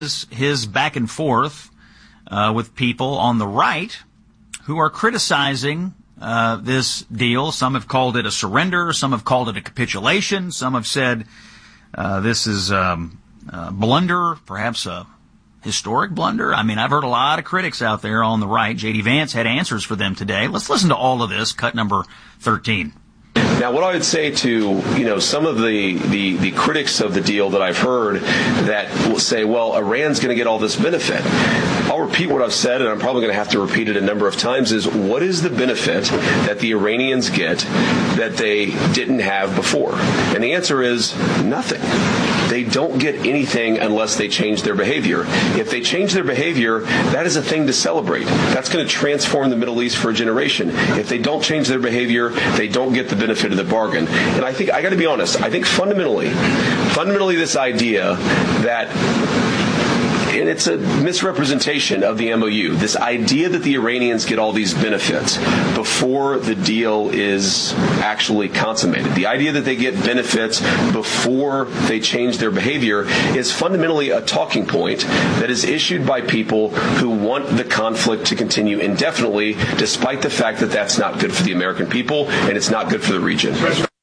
his back and forth with people on the right who are criticizing this deal. Some have called it a surrender. Some have called it a capitulation. Some have said this is a blunder, perhaps a historic blunder. I mean, I've heard a lot of critics out there on the right. J.D. Vance had answers for them today. Let's listen to all of this, cut number 13. Now, what I would say to, some of the critics of the deal that I've heard that will say, well, Iran's going to get all this benefit. I'll repeat what I've said, and I'm probably going to have to repeat it a number of times, is what is the benefit that the Iranians get that they didn't have before? And the answer is nothing. They don't get anything unless they change their behavior. If they change their behavior, that is a thing to celebrate. That's going to transform the Middle East for a generation. If they don't change their behavior, they don't get the benefit of the bargain. And I think, I got to be honest, I think fundamentally this idea that, and it's a misrepresentation of the MOU, this idea that the Iranians get all these benefits before the deal is actually consummated, the idea that they get benefits before they change their behavior, is fundamentally a talking point that is issued by people who want the conflict to continue indefinitely, despite the fact that that's not good for the American people and it's not good for the region.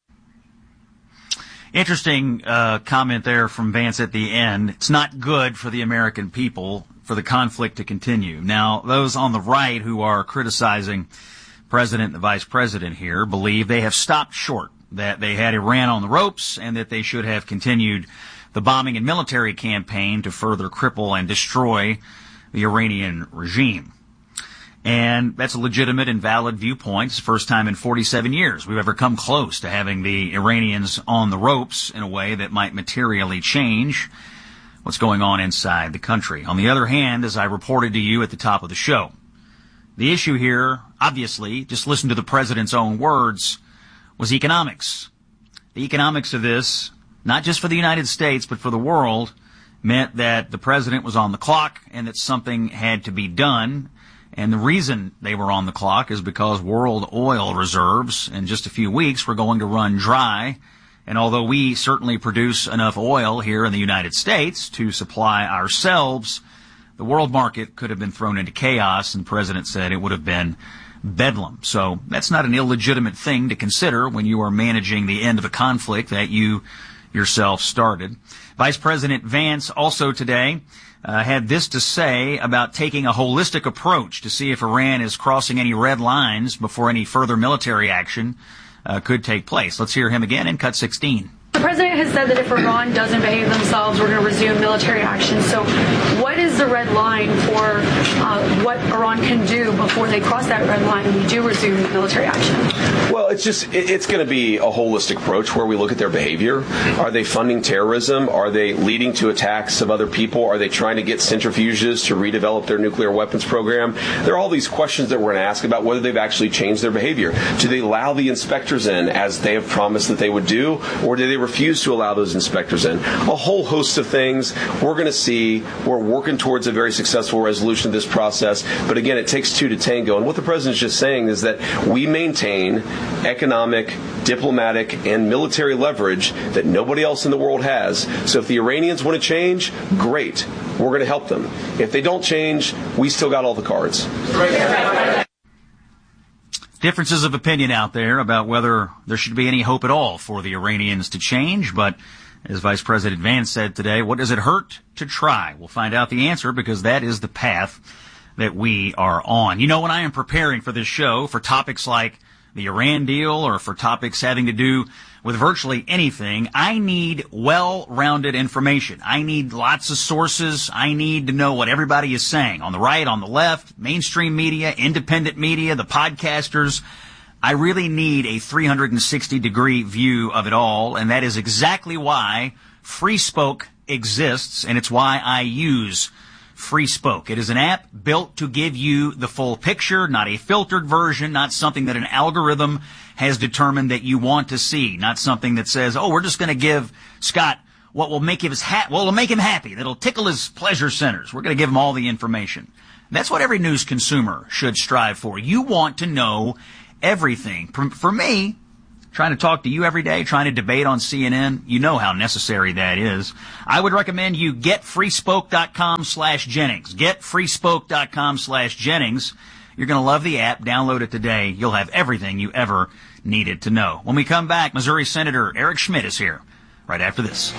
Interesting comment there from Vance at the end. It's not good for the American people for the conflict to continue. Now, those on the right who are criticizing President and the Vice President here believe they have stopped short, that they had Iran on the ropes and that they should have continued the bombing and military campaign to further cripple and destroy the Iranian regime. And that's a legitimate and valid viewpoint. It's the first time in 47 years we've ever come close to having the Iranians on the ropes in a way that might materially change what's going on inside the country. On the other hand, as I reported to you at the top of the show, the issue here, obviously, just listen to the president's own words, was economics. The economics of this, not just for the United States, but for the world, meant that the president was on the clock and that something had to be done. And the reason they were on the clock is because world oil reserves in just a few weeks were going to run dry. And although we certainly produce enough oil here in the United States to supply ourselves, the world market could have been thrown into chaos, and the president said it would have been bedlam. So that's not an illegitimate thing to consider when you are managing the end of a conflict that you yourself started. Vice President Vance also today had this to say about taking a holistic approach to see if Iran is crossing any red lines before any further military action could take place. Let's hear him again in cut 16. The president has said that if Iran doesn't behave themselves, we're going to resume military action. So what is the red line for what Iran can do before they cross that red line and we do resume military action? Well, it's going to be a holistic approach where we look at their behavior. Are they funding terrorism? Are they leading to attacks of other people? Are they trying to get centrifuges to redevelop their nuclear weapons program? There are all these questions that we're going to ask about whether they've actually changed their behavior. Do they allow the inspectors in as they have promised that they would do, or do they refuse to allow those inspectors in? A whole host of things we're going to see. We're working towards a very successful resolution of this process. But again, it takes two to tango. And what the president's just saying is that we maintain economic, diplomatic, and military leverage that nobody else in the world has. So if the Iranians want to change, great. We're going to help them. If they don't change, we still got all the cards. Differences of opinion out there about whether there should be any hope at all for the Iranians to change. But as Vice President Vance said today, what does it hurt to try? We'll find out the answer because that is the path that we are on. You know, when I am preparing for this show for topics like the Iran deal or for topics having to do with virtually anything, I need well-rounded information. I need lots of sources. I need to know what everybody is saying on the right, on the left, mainstream media, independent media, the podcasters. I really need a 360-degree view of it all, and that is exactly why Free Spoke exists, and it's why I use Free Spoke. It is an app built to give you the full picture, not a filtered version, not something that an algorithm has determined that you want to see, not something that says, oh, we're just going to give Scott what will make him happy, that'll tickle his pleasure centers. We're going to give him all the information. That's what every news consumer should strive for. You want to know everything. For me, trying to talk to you every day, trying to debate on CNN. You know how necessary that is. I would recommend you getfreespoke.com/Jennings. Getfreespoke.com/Jennings. You're going to love the app. Download it today. You'll have everything you ever needed to know. When we come back, Missouri Senator Eric Schmitt is here right after this.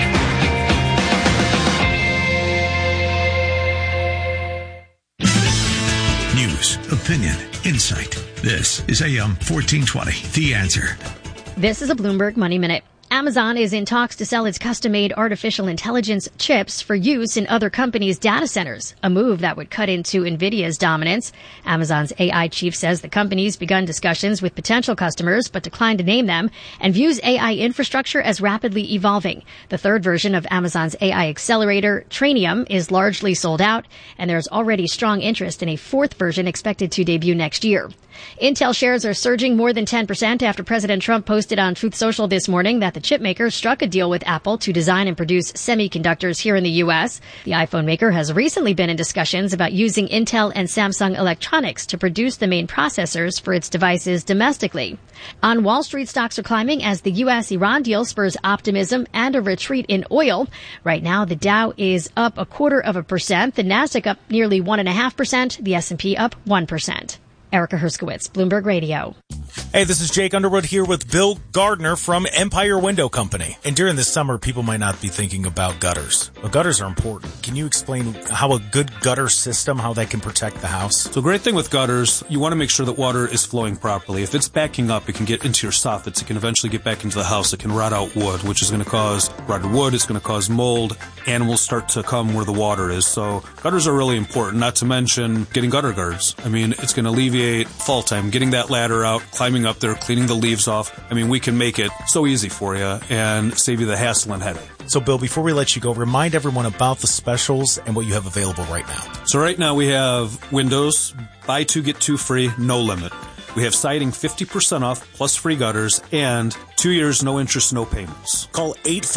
News, opinion, insight. This is AM 1420, The Answer. This is a Bloomberg Money Minute. Amazon is in talks to sell its custom-made artificial intelligence chips for use in other companies' data centers, a move that would cut into NVIDIA's dominance. Amazon's AI chief says the company's begun discussions with potential customers but declined to name them and views AI infrastructure as rapidly evolving. The third version of Amazon's AI accelerator, Trainium, is largely sold out, and there's already strong interest in a fourth version expected to debut next year. Intel shares are surging more than 10% after President Trump posted on Truth Social this morning that the chip maker struck a deal with Apple to design and produce semiconductors here in the U.S. The iPhone maker has recently been in discussions about using Intel and Samsung Electronics to produce the main processors for its devices domestically. On Wall Street, stocks are climbing as the U.S.-Iran deal spurs optimism and a retreat in oil. Right now, the Dow is up 0.25%, the Nasdaq up nearly 1.5%, the S&P up 1%. Erica Herskowitz, Bloomberg Radio. Hey, this is Jake Underwood here with Bill Gardner from Empire Window Company. And during the summer, people might not be thinking about gutters. But gutters are important. Can you explain how a good gutter system, how that can protect the house? So the great thing with gutters, you want to make sure that water is flowing properly. If it's backing up, it can get into your soffits. It can eventually get back into the house. It can rot out wood, which is going to cause rotted wood. It's going to cause mold. Animals start to come where the water is. So gutters are really important, not to mention getting gutter guards. I mean, it's going to alleviate fall time, getting that ladder out, climbing up there, cleaning the leaves off. I mean, we can make it so easy for you and save you the hassle and headache. So, Bill, before we let you go, remind everyone about the specials and what you have available right now. So right now we have windows, buy two, get two free, no limit. We have siding 50% off plus free gutters and 2 years, no interest, no payments. Call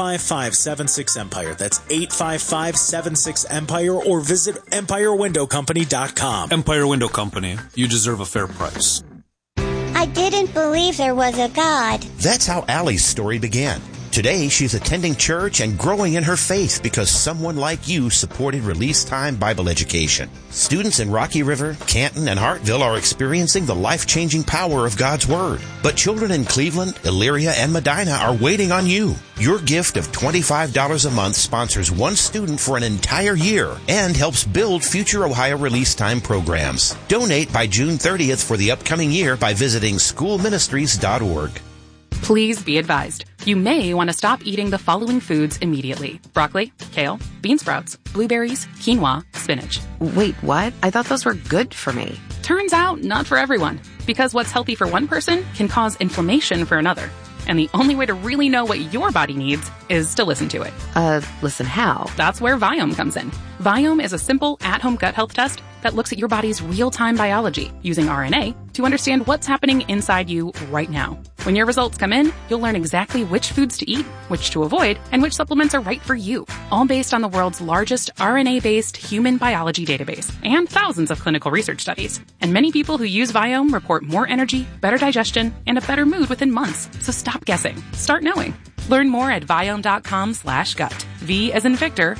855-76-EMPIRE. That's 855-76-EMPIRE or visit EmpireWindowCompany.com. Empire Window Company. You deserve a fair price. I didn't believe there was a God. That's how Allie's story began. Today, she's attending church and growing in her faith because someone like you supported Release Time Bible Education. Students in Rocky River, Canton, and Hartville are experiencing the life-changing power of God's Word. But children in Cleveland, Elyria, and Medina are waiting on you. Your gift of $25 a month sponsors one student for an entire year and helps build future Ohio Release Time programs. Donate by June 30th for the upcoming year by visiting schoolministries.org. Please be advised. You may want to stop eating the following foods immediately. Broccoli, kale, bean sprouts, blueberries, quinoa, spinach. Wait, what? I thought those were good for me. Turns out, not for everyone. Because what's healthy for one person can cause inflammation for another. And the only way to really know what your body needs is to listen to it. Listen how? That's where Viome comes in. Viome is a simple at-home gut health test that looks at your body's real-time biology using RNA to understand what's happening inside you right now. When your results come in, you'll learn exactly which foods to eat, which to avoid, and which supplements are right for you. All based on the world's largest RNA-based human biology database and thousands of clinical research studies. And many people who use Viome report more energy, better digestion, and a better mood within months. So stop guessing. Start knowing. Learn more at Viome.com/gut. V as in Victor,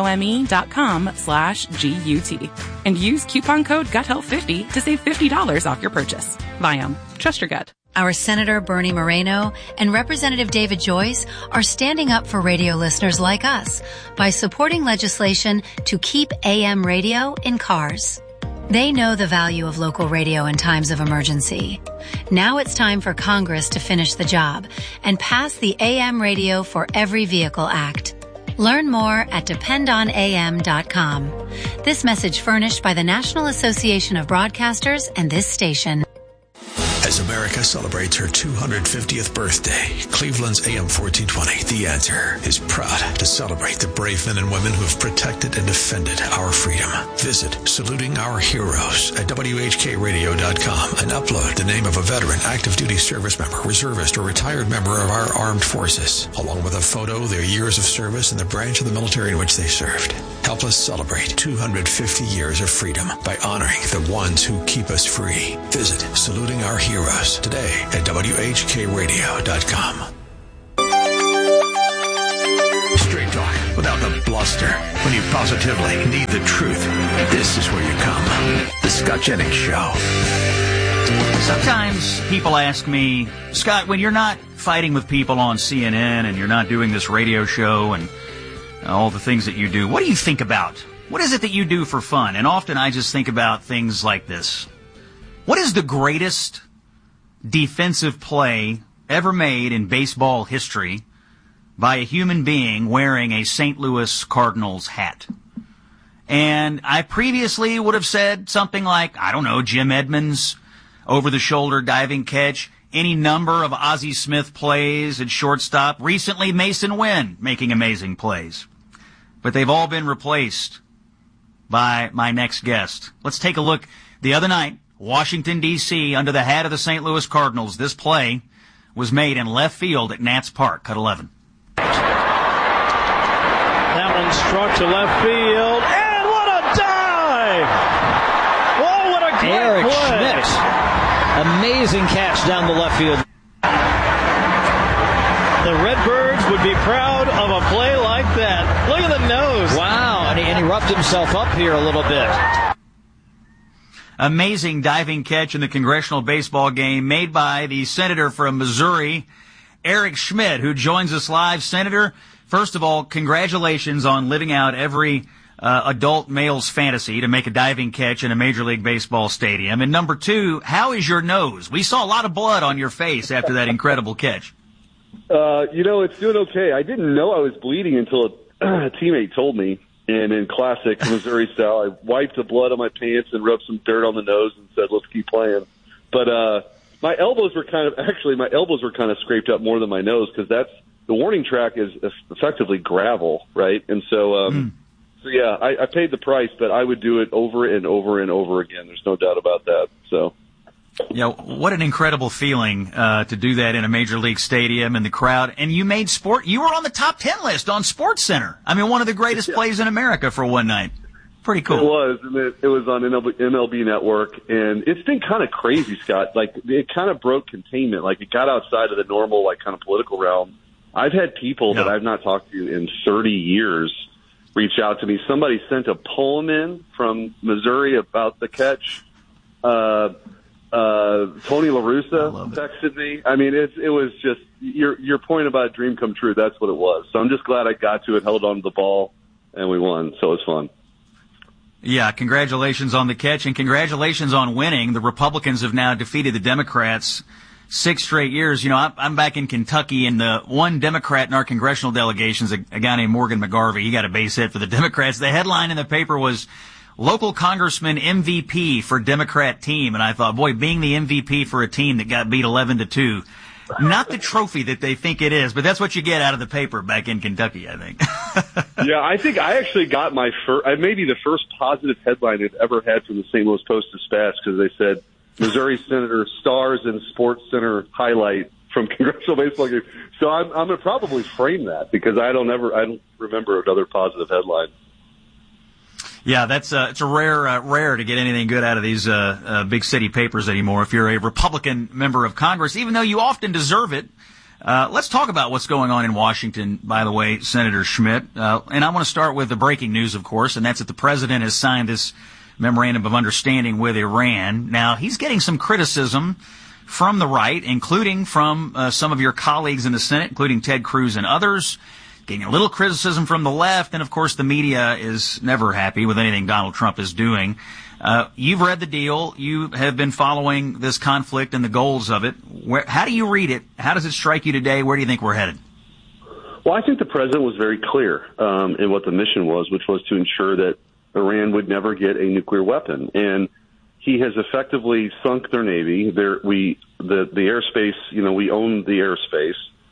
IOME.com/GUT. And use coupon code GUTHEALTH50 to save $50 off your purchase. Viome. Trust your gut. Our Senator Bernie Moreno and Representative David Joyce are standing up for radio listeners like us by supporting legislation to keep AM radio in cars. They know the value of local radio in times of emergency. Now it's time for Congress to finish the job and pass the AM Radio for Every Vehicle Act. Learn more at dependonam.com. This message furnished by the National Association of Broadcasters and this station. As America celebrates her 250th birthday, Cleveland's AM 1420, The Answer, is proud to celebrate the brave men and women who have protected and defended our freedom. Visit Saluting Our Heroes at WHKRadio.com and upload the name of a veteran, active duty service member, reservist, or retired member of our armed forces, along with a photo, their years of service, and the branch of the military in which they served. Help us celebrate 250 years of freedom by honoring the ones who keep us free. Visit SalutingOurHeroes.com. today at WHKRadio.com. Straight talk without the bluster. When you positively need the truth, this is where you come. The Scott Jennings Show. Sometimes people ask me, Scott, when you're not fighting with people on CNN and you're not doing this radio show and all the things that you do, what do you think about? What is it that you do for fun? And often I just think about things like this. What is the greatest defensive play ever made in baseball history by a human being wearing a St. Louis Cardinals hat? And I previously would have said something like, I don't know, Jim Edmonds' over-the-shoulder diving catch, any number of Ozzie Smith plays at shortstop, recently Mason Wynn making amazing plays. But they've all been replaced by my next guest. Let's take a look. The other night, Washington, D.C., under the hat of the St. Louis Cardinals, this play was made in left field at Nats Park. Cut 11. That one struck to left field, and what a dive! Whoa, what a great Eric play! Schmidt. Amazing catch down the left field. The Redbirds would be proud of a play like that. Look at the nose. Wow, and he roughed himself up here a little bit. Amazing diving catch in the congressional baseball game made by the senator from Missouri, Eric Schmidt, who joins us live. Senator, first of all, congratulations on living out every adult male's fantasy to make a diving catch in a Major League Baseball stadium. And number two, how is your nose? We saw a lot of blood on your face after that incredible catch. It's doing okay. I didn't know I was bleeding until a teammate told me. And in classic Missouri style, I wiped the blood on my pants and rubbed some dirt on the nose and said, let's keep playing. But my elbows were kind of scraped up more than my nose, because the warning track is effectively gravel, right? And so yeah, I paid the price, but I would do it over and over and over again. There's no doubt about that. So. Yeah, what an incredible feeling to do that in a major league stadium and the crowd. And you made you were on the top 10 list on SportsCenter. I mean, one of the greatest plays in America for one night. Pretty cool. It was, and it was on MLB Network, and it's been kind of crazy, Scott. Like, it kind of broke containment. Like, it got outside of the normal, like, kind of political realm. I've had people that I've not talked to in 30 years reach out to me. Somebody sent a poem in from Missouri about the catch. Tony La Russa texted me. I mean, it was just your point about a dream come true. That's what it was. So I'm just glad I got to it, held on to the ball, and we won. So it was fun. Yeah, congratulations on the catch, and congratulations on winning. The Republicans have now defeated the Democrats 6 straight years. You know, I'm back in Kentucky, and the one Democrat in our congressional delegation is a guy named Morgan McGarvey. He got a base hit for the Democrats. The headline in the paper was local congressman MVP for Democrat team. And I thought, boy, being the MVP for a team that got beat 11-2, not the trophy that they think it is, but that's what you get out of the paper back in Kentucky, I think. Yeah, I think I actually got my maybe the first positive headline I've ever had from the St. Louis Post-Dispatch, because they said Missouri Senator stars in Sports Center highlight from congressional baseball game. So I'm gonna probably frame that, because I don't remember another positive headline. Yeah, it's a rare to get anything good out of these big city papers anymore if you're a Republican member of Congress, even though you often deserve it. Let's talk about what's going on in Washington, by the way, Senator Schmidt. And I want to start with the breaking news, of course, and that's that the president has signed this memorandum of understanding with Iran. Now, he's getting some criticism from the right, including from some of your colleagues in the Senate, including Ted Cruz and others. Getting a little criticism from the left, and of course the media is never happy with anything Donald Trump is doing. You've read the deal. You have been following this conflict and the goals of it. How do you read it? How does it strike you today? Where do you think we're headed? Well, I think the president was very clear in what the mission was, which was to ensure that Iran would never get a nuclear weapon. And he has effectively sunk their navy. The airspace, we own the airspace.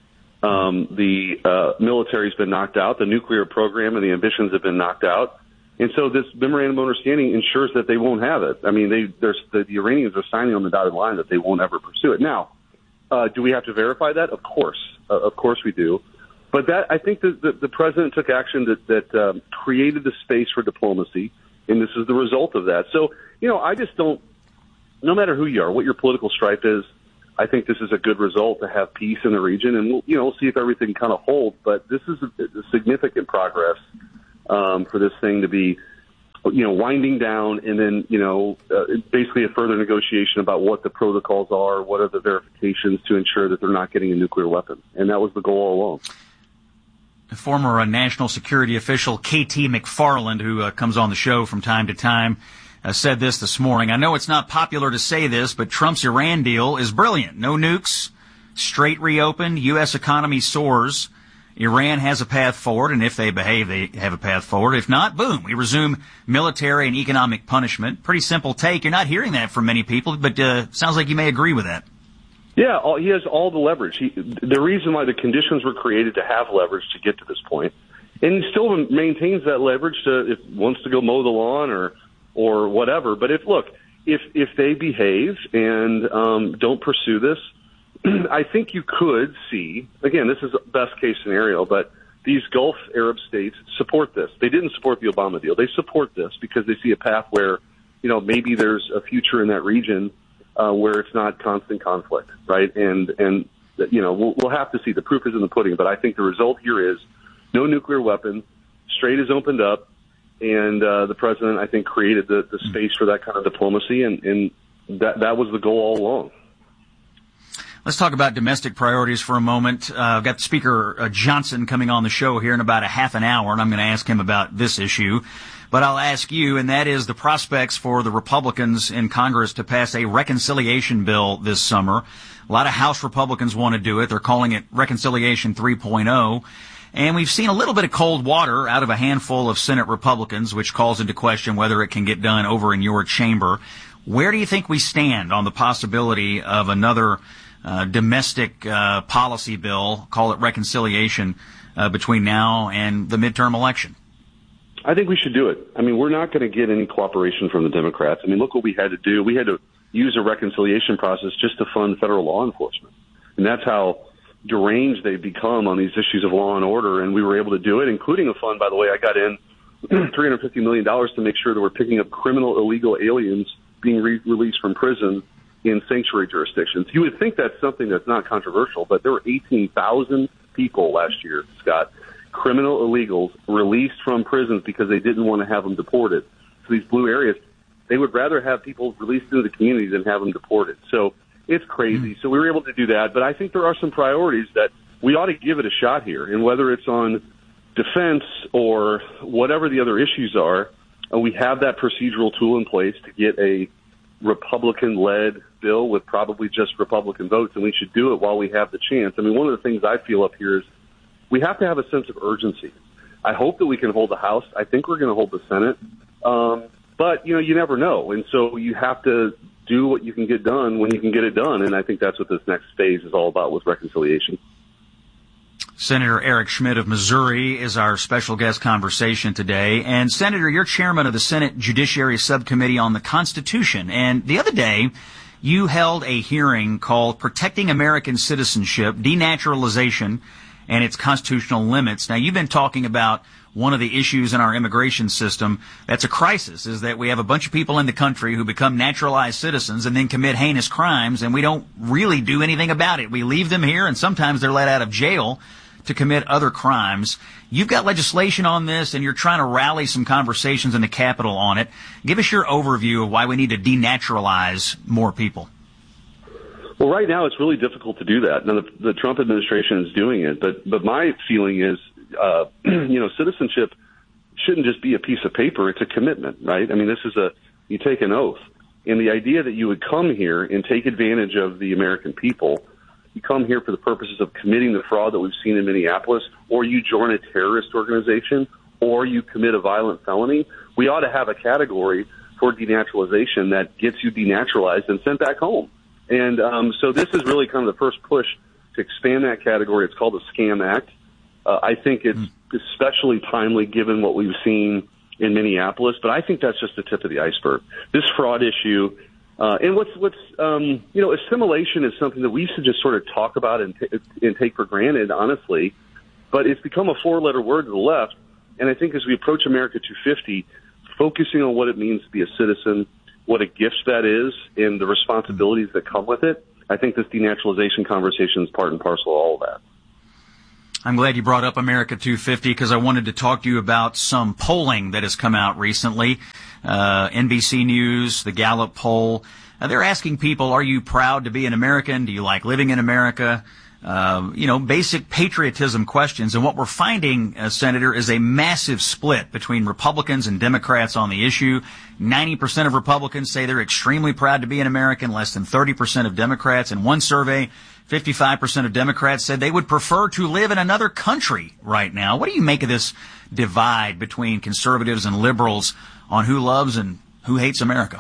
The military's been knocked out. The nuclear program and the ambitions have been knocked out. And so this memorandum of understanding ensures that they won't have it. I mean, the Iranians are signing on the dotted line that they won't ever pursue it. Now, do we have to verify that? Of course. Of course we do. But I think the president took action that created the space for diplomacy, and this is the result of that. So, I just don't, no matter who you are, what your political stripe is, I think this is a good result to have peace in the region, and we'll see if everything kind of holds. But this is a significant progress for this thing to be, winding down, and then basically a further negotiation about what the protocols are, what are the verifications to ensure that they're not getting a nuclear weapon, and that was the goal all along. Former national security official KT McFarland, who comes on the show from time to time, said this morning. I know it's not popular to say this, but Trump's Iran deal is brilliant. No nukes, straight reopen, U.S. economy soars. Iran has a path forward, and if they behave, they have a path forward. If not, boom, we resume military and economic punishment. Pretty simple take. You're not hearing that from many people, but sounds like you may agree with that. Yeah, he has all the leverage. The reason why the conditions were created to have leverage to get to this point, and he still maintains that leverage if wants to go mow the lawn or whatever. But if they behave and don't pursue this, I think you could see, again, this is a best case scenario, but these Gulf Arab states support this. They didn't support the Obama deal. They support this because they see a path where, maybe there's a future in that region where it's not constant conflict, right? And we'll have to see. The proof is in the pudding, but I think the result here is no nuclear weapon, Strait is opened up, and the president, I think, created the space for that kind of diplomacy, and that was the goal all along. Let's talk about domestic priorities for a moment. I've got Speaker Johnson coming on the show here in about a half an hour, and I'm going to ask him about this issue. But I'll ask you, and that is the prospects for the Republicans in Congress to pass a reconciliation bill this summer. A lot of House Republicans want to do it. They're calling it Reconciliation 3.0. And we've seen a little bit of cold water out of a handful of Senate Republicans, which calls into question whether it can get done over in your chamber. Where do you think we stand on the possibility of another domestic policy bill, call it reconciliation, between now and the midterm election? I think we should do it. I mean, we're not going to get any cooperation from the Democrats. I mean, look what we had to do. We had to use a reconciliation process just to fund federal law enforcement. And that's how deranged they've become on these issues of law and order. And we were able to do it, including a fund, by the way. I got in $350 million to make sure that we're picking up criminal illegal aliens being released from prison in sanctuary jurisdictions. You would think that's something that's not controversial, but there were 18,000 people last year, Scott, criminal illegals released from prisons because they didn't want to have them deported. So these blue areas, they would rather have people released into the community than have them deported. So it's crazy. So we were able to do that. But I think there are some priorities that we ought to give it a shot here. And whether it's on defense or whatever the other issues are, we have that procedural tool in place to get a Republican-led bill with probably just Republican votes, and we should do it while we have the chance. I mean, one of the things I feel up here is we have to have a sense of urgency. I hope that we can hold the House. I think we're going to hold the Senate. But, you never know. And so you have to do what you can get done when you can get it done. And I think that's what this next phase is all about with reconciliation. Senator Eric Schmitt of Missouri is our special guest conversation today. And Senator, you're chairman of the Senate Judiciary Subcommittee on the Constitution. And the other day, you held a hearing called Protecting American Citizenship, Denaturalization, and its Constitutional Limits. Now, you've been talking about one of the issues in our immigration system that's a crisis, is that we have a bunch of people in the country who become naturalized citizens and then commit heinous crimes, and we don't really do anything about it. We leave them here, and sometimes they're let out of jail to commit other crimes. You've got legislation on this, and you're trying to rally some conversations in the Capitol on it. Give us your overview of why we need to denaturalize more people. Well, right now it's really difficult to do that. Now, the Trump administration is doing it, but my feeling is, citizenship shouldn't just be a piece of paper. It's a commitment, right? I mean, you take an oath. And the idea that you would come here and take advantage of the American people, you come here for the purposes of committing the fraud that we've seen in Minneapolis, or you join a terrorist organization, or you commit a violent felony, we ought to have a category for denaturalization that gets you denaturalized and sent back home. And so this is really kind of the first push to expand that category. It's called the SCAM Act. I think it's especially timely given what we've seen in Minneapolis, but I think that's just the tip of the iceberg. This fraud issue, and assimilation is something that we used to just sort of talk about and take for granted, honestly, but it's become a four-letter word to the left. And I think as we approach America 250, focusing on what it means to be a citizen, what a gift that is, and the responsibilities that come with it, I think this denaturalization conversation is part and parcel of all of that. I'm glad you brought up America 250 because I wanted to talk to you about some polling that has come out recently. NBC News, the Gallup poll. They're asking people, are you proud to be an American? Do you like living in America? Basic patriotism questions. And what we're finding, Senator, is a massive split between Republicans and Democrats on the issue. 90% of Republicans say they're extremely proud to be an American, less than 30% of Democrats. In one survey, 55% of Democrats said they would prefer to live in another country right now. What do you make of this divide between conservatives and liberals on who loves and who hates America?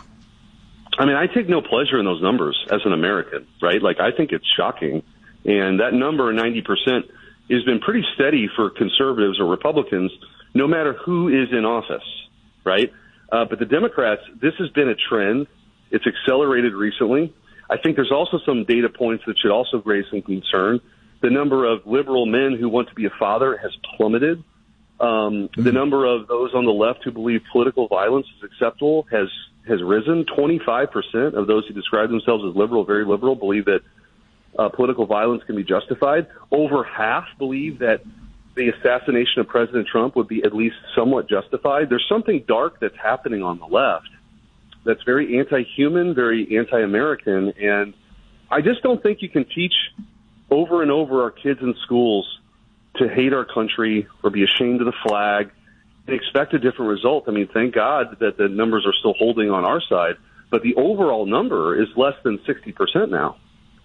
I mean, I take no pleasure in those numbers as an American, right? Like, I think it's shocking. And that number, 90%, has been pretty steady for conservatives or Republicans, no matter who is in office, right? But the Democrats, this has been a trend. It's accelerated recently. I think there's also some data points that should also raise some concern. The number of liberal men who want to be a father has plummeted. The number of those on the left who believe political violence is acceptable has risen. 25% of those who describe themselves as liberal, very liberal, believe that political violence can be justified. Over half believe that the assassination of President Trump would be at least somewhat justified. There's something dark that's happening on the left that's very anti-human, very anti-American, and I just don't think you can teach over and over our kids in schools to hate our country or be ashamed of the flag and expect a different result. I mean, thank God that the numbers are still holding on our side, but the overall number is less than 60% now.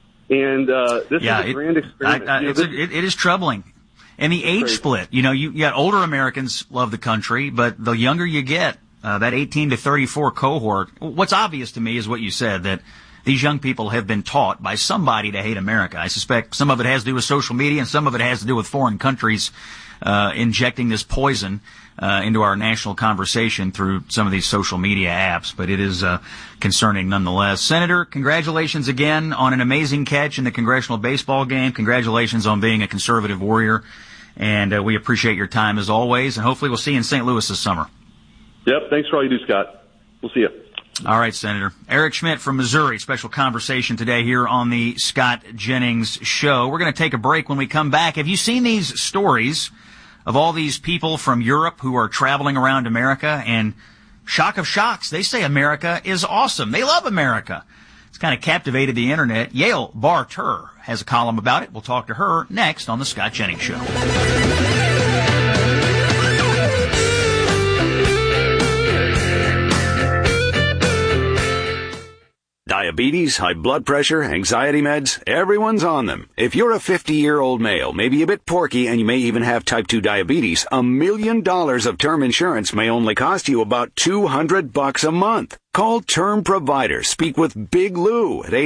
And this is a grand experiment. It is troubling. And the age split, you got older Americans love the country, but the younger you get, that 18 to 34 cohort, what's obvious to me is what you said, that these young people have been taught by somebody to hate America. I suspect some of it has to do with social media and some of it has to do with foreign countries injecting this poison into our national conversation through some of these social media apps, but it is concerning nonetheless. Senator, congratulations again on an amazing catch in the congressional baseball game. Congratulations on being a conservative warrior, and we appreciate your time as always, and hopefully we'll see you in St. Louis this summer. Yep, thanks for all you do, Scott. We'll see you. All right, Senator. Eric Schmidt from Missouri. Special conversation today here on the Scott Jennings Show. We're going to take a break. When we come back, have you seen these stories of all these people from Europe who are traveling around America? And shock of shocks, they say America is awesome. They love America. It's kind of captivated the internet. Yael Barr-Tur has a column about it. We'll talk to her next on the Scott Jennings Show. Diabetes, high blood pressure, anxiety meds, everyone's on them. If you're a 50-year-old male, maybe a bit porky, and you may even have type 2 diabetes, $1 million of term insurance may only cost you about $200 a month. Call Term Provider. Speak with Big Lou at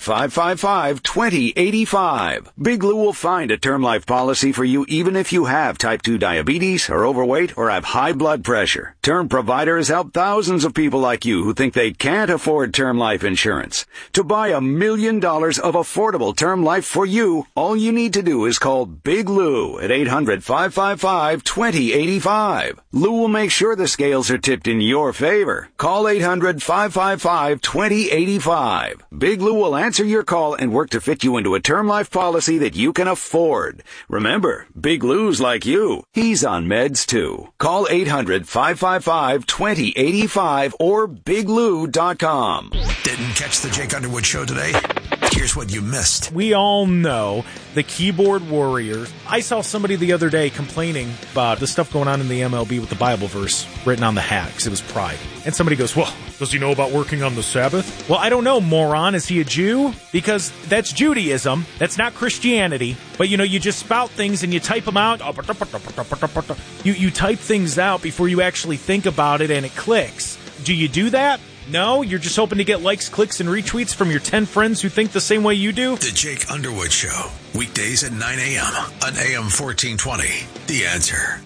800-555-2085. Big Lou will find a term life policy for you even if you have type 2 diabetes, are overweight, or have high blood pressure. Term Provider has helped thousands of people like you who think they can't afford term life insurance. To buy $1 million of affordable term life for you, all you need to do is call Big Lou at 800-555-2085. Lou will make sure the scales are tipped in your favor. Call 800-555-2085. Big Lou will answer your call and work to fit you into a term life policy that you can afford. Remember, Big Lou's like you. He's on meds too. Call 800-555-2085 or biglou.com. Didn't catch the Jake Underwood Show today? Here's what you missed. We all know the keyboard warriors. I saw somebody the other day complaining about the stuff going on in the MLB with the Bible verse written on the hat because it was pride. And somebody goes, well, does he know about working on the Sabbath? Well, I don't know, moron. Is he a Jew? Because that's Judaism. That's not Christianity. But, you just spout things and you type them out. You type things out before you actually think about it and it clicks. Do you do that? No, you're just hoping to get likes, clicks, and retweets from your 10 friends who think the same way you do? The Jake Underwood Show, weekdays at 9 a.m. on AM 1420. The Answer.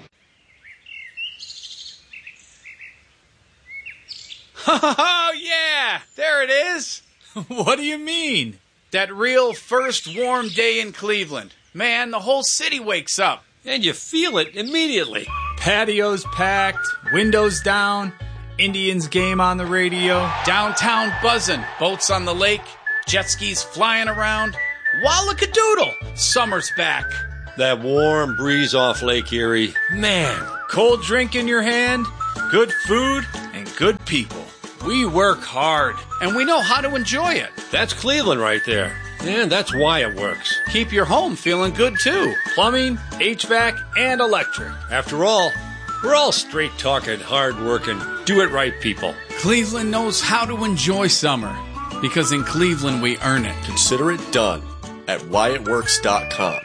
Oh, yeah, there it is. What do you mean? That real first warm day in Cleveland. Man, the whole city wakes up. And you feel it immediately. Patios packed, windows down, Indians game on the radio, downtown buzzing, boats on the lake, jet skis flying around. Wallakadoodle, summer's back. That warm breeze off Lake Erie. Man, cold drink in your hand, good food, and good people. We work hard, and we know how to enjoy it. That's Cleveland right there. And that's why it works. Keep your home feeling good, too. Plumbing, HVAC, and electric. After all, we're all straight-talking, hard-working, do-it-right people. Cleveland knows how to enjoy summer, because in Cleveland we earn it. Consider it done at whyitworks.com.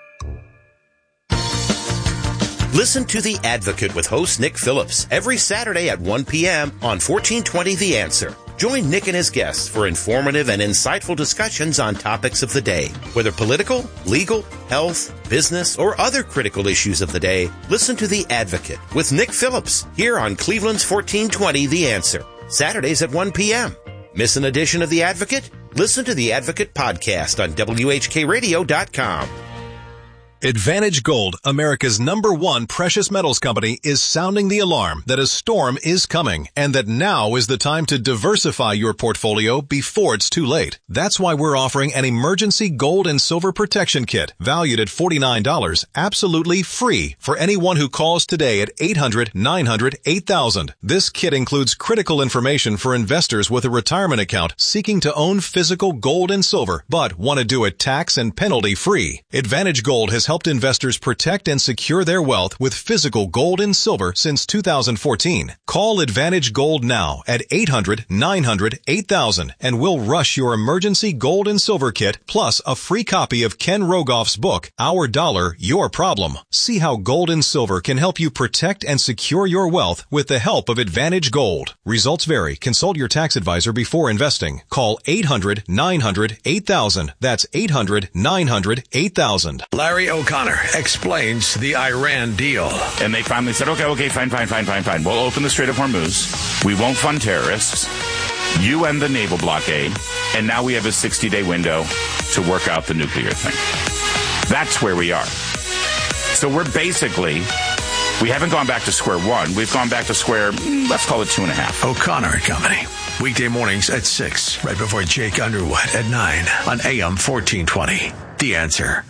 Listen to The Advocate with host Nick Phillips every Saturday at 1 p.m. on 1420 The Answer. Join Nick and his guests for informative and insightful discussions on topics of the day. Whether political, legal, health, business, or other critical issues of the day, listen to The Advocate with Nick Phillips here on Cleveland's 1420 The Answer. Saturdays at 1 p.m. Miss an edition of The Advocate? Listen to The Advocate podcast on WHKRadio.com. Advantage Gold, America's #1 precious metals company, is sounding the alarm that a storm is coming and that now is the time to diversify your portfolio before it's too late. That's why we're offering an emergency gold and silver protection kit valued at $49, absolutely free for anyone who calls today at 800-900-8000. This kit includes critical information for investors with a retirement account seeking to own physical gold and silver, but want to do it tax and penalty free. Advantage Gold has helped investors protect and secure their wealth with physical gold and silver since 2014. Call Advantage Gold now at 800-900-8000 and we'll rush your emergency gold and silver kit plus a free copy of Ken Rogoff's book, Our Dollar, Your Problem. See how gold and silver can help you protect and secure your wealth with the help of Advantage Gold. Results vary. Consult your tax advisor before investing. Call 800-900-8000. That's 800-900-8000. Larry O'Connor explains the Iran deal. And they finally said, okay, fine. We'll open the Strait of Hormuz. We won't fund terrorists. You end the naval blockade. And now we have a 60-day window to work out the nuclear thing. That's where we are. So we haven't gone back to square one. We've gone back to square, let's call it 2.5. O'Connor and Company. Weekday mornings at 6, right before Jake Underwood at 9 on AM 1420. The Answer.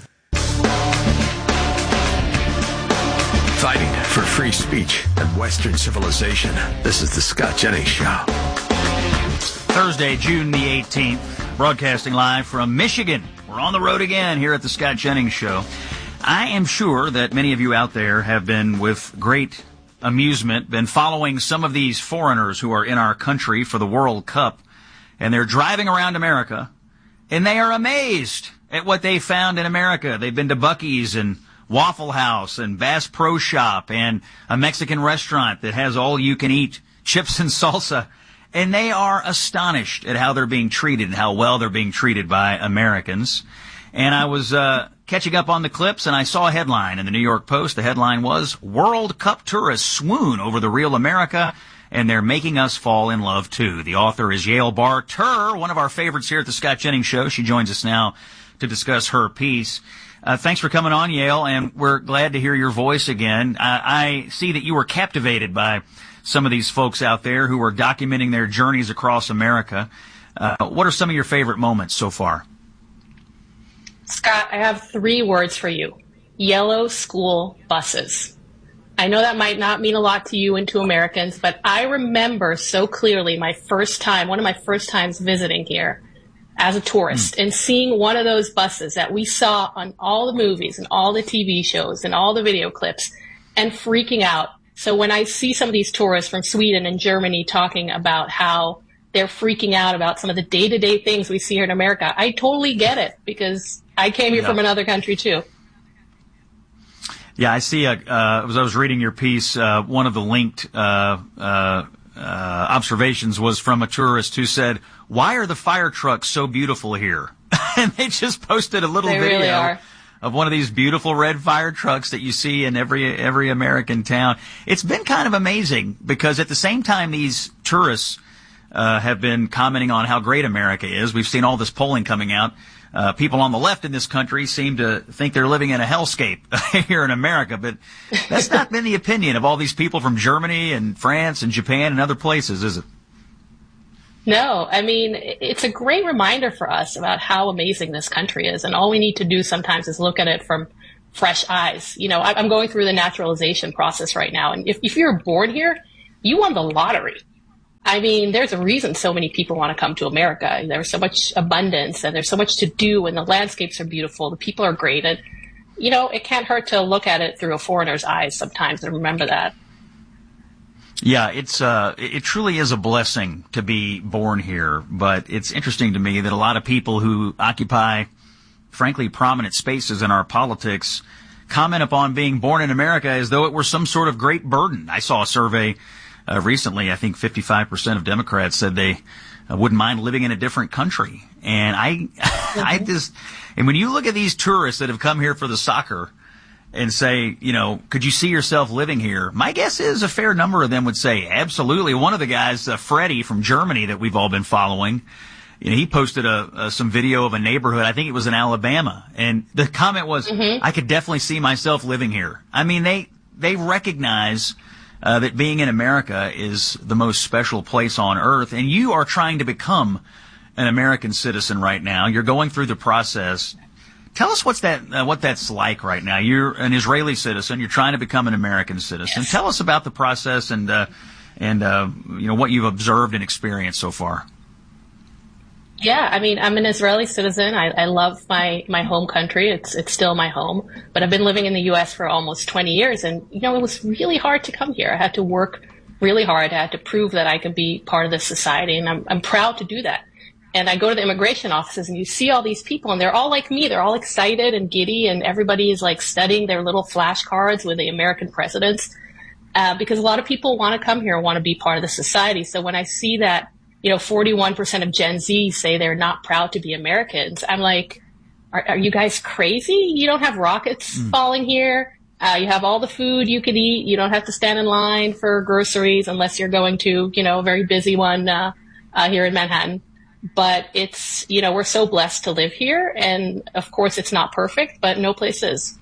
Fighting for free speech and Western civilization. This is the Scott Jennings Show. Thursday, June the 18th, broadcasting live from Michigan. We're on the road again here at the Scott Jennings Show. I am sure that many of you out there have been, with great amusement, been following some of these foreigners who are in our country for the World Cup, and they're driving around America, and they are amazed at what they found in America. They've been to Buc-ee's and Waffle House and Bass Pro Shop and a Mexican restaurant that has all-you-can-eat chips and salsa, and they are astonished at how they're being treated and how well they're being treated by Americans. And I was catching up on the clips, and I saw a headline in the New York Post. The headline was, World Cup tourists swoon over the real America, and they're making us fall in love, too. The author is Yael Barr-Tur, one of our favorites here at the Scott Jennings Show. She joins us now to discuss her piece. Thanks for coming on, Yael, and we're glad to hear your voice again. I see that you were captivated by some of these folks out there who are documenting their journeys across America. What are some of your favorite moments so far? Scott, I have 3 words for you. Yellow school buses. I know that might not mean a lot to you and to Americans, but I remember so clearly one of my first times visiting here as a tourist and seeing one of those buses that we saw on all the movies and all the TV shows and all the video clips and freaking out. So when I see some of these tourists from Sweden and Germany talking about how they're freaking out about some of the day-to-day things we see here in America, I totally get it because I came here from another country too. Yeah, I see. As I was reading your piece, one of the linked observations was from a tourist who said, "Why are the fire trucks so beautiful here?" And they just posted a little video of one of these beautiful red fire trucks that you see in every American town. It's been kind of amazing because at the same time these tourists have been commenting on how great America is. We've seen all this polling coming out. People on the left in this country seem to think they're living in a hellscape here in America, but that's not been the opinion of all these people from Germany and France and Japan and other places, is it? No, I mean, it's a great reminder for us about how amazing this country is. And all we need to do sometimes is look at it from fresh eyes. You know, I'm going through the naturalization process right now. And if you're born here, you won the lottery. I mean, there's a reason so many people want to come to America. There's so much abundance and there's so much to do, and the landscapes are beautiful. The people are great. And, you know, it can't hurt to look at it through a foreigner's eyes sometimes and remember that. Yeah, it truly is a blessing to be born here, but it's interesting to me that a lot of people who occupy, frankly, prominent spaces in our politics comment upon being born in America as though it were some sort of great burden. I saw a survey recently. I think 55% of Democrats said they wouldn't mind living in a different country. And and when you look at these tourists that have come here for the soccer and say, you know, could you see yourself living here? My guess is a fair number of them would say absolutely. One of the guys, Freddie from Germany that we've all been following, you know, he posted some video of a neighborhood. I think it was in Alabama. And the comment was, I could definitely see myself living here. I mean, they recognize that being in America is the most special place on earth. And you are trying to become an American citizen right now. You're going through the process. Tell us what that's like right now. You're an Israeli citizen. You're trying to become an American citizen. Yes. Tell us about the process and you know, what you've observed and experienced so far. Yeah, I mean, I'm an Israeli citizen. I love my home country. It's still my home. But I've been living in the U.S. for almost 20 years. And, you know, it was really hard to come here. I had to work really hard. I had to prove that I could be part of this society. And I'm proud to do that. And I go to the immigration offices and you see all these people and they're all like me. They're all excited and giddy and everybody is like studying their little flashcards with the American presidents, because a lot of people want to come here and want to be part of the society. So when I see that, you know, 41% of Gen Z say they're not proud to be Americans, I'm like, are you guys crazy? You don't have rockets falling here. You have all the food you can eat. You don't have to stand in line for groceries unless you're going to, you know, a very busy one here in Manhattan. But it's, you know, we're so blessed to live here. And of course, it's not perfect, but no place is.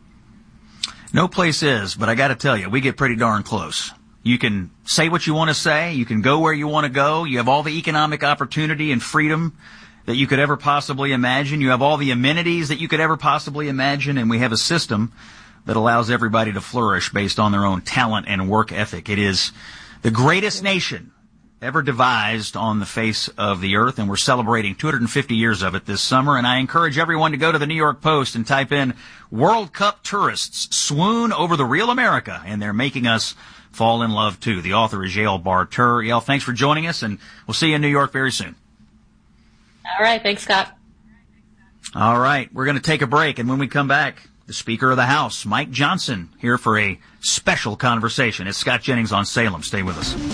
No place is, but I got to tell you, we get pretty darn close. You can say what you want to say. You can go where you want to go. You have all the economic opportunity and freedom that you could ever possibly imagine. You have all the amenities that you could ever possibly imagine. And we have a system that allows everybody to flourish based on their own talent and work ethic. It is the greatest nation ever devised on the face of the earth, and we're celebrating 250 years of it this summer. And I encourage everyone to go to the New York Post and type in World Cup tourists swoon over the real America, and they're making us fall in love too. The author is Yael Bar-Tur. Yael, thanks for joining us, and we'll see you in New York very soon. All right, thanks, Scott. All right, we're going to take a break, and when we come back, the Speaker of the House, Mike Johnson, here for a special conversation. It's Scott Jennings on Salem. Stay with us.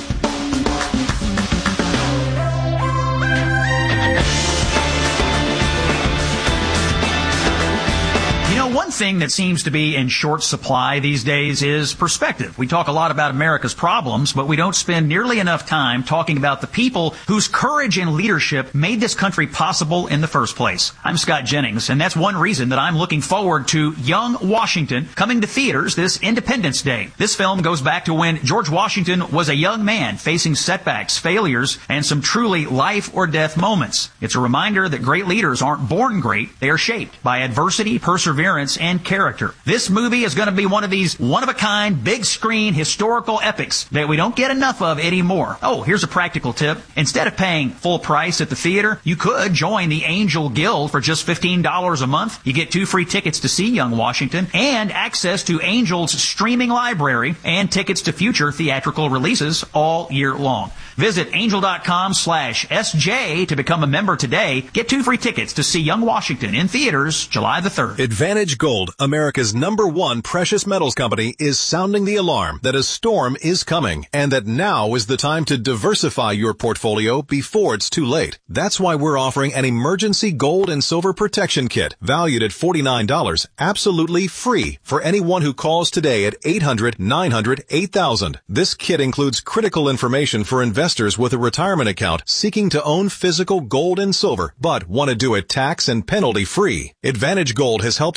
One thing that seems to be in short supply these days is perspective. We talk a lot about America's problems, but we don't spend nearly enough time talking about the people whose courage and leadership made this country possible in the first place. I'm Scott Jennings, and that's one reason that I'm looking forward to Young Washington coming to theaters this Independence Day. This film goes back to when George Washington was a young man facing setbacks, failures, and some truly life or death moments. It's a reminder that great leaders aren't born great, they are shaped by adversity, perseverance, and character. This movie is going to be one of these one-of-a-kind, big-screen, historical epics that we don't get enough of anymore. Oh, here's a practical tip. Instead of paying full price at the theater, you could join the Angel Guild for just $15 a month. You get 2 free tickets to see Young Washington and access to Angel's streaming library and tickets to future theatrical releases all year long. Visit angel.com/SJ to become a member today. Get 2 free tickets to see Young Washington in theaters July the 3rd. Advantage Gold, America's #1 precious metals company, is sounding the alarm that a storm is coming and that now is the time to diversify your portfolio before it's too late. That's why we're offering an emergency gold and silver protection kit valued at $49, absolutely free for anyone who calls today at 800-900-8000. This kit includes critical information for investors with a retirement account seeking to own physical gold and silver, but want to do it tax and penalty free. Advantage Gold has helped investors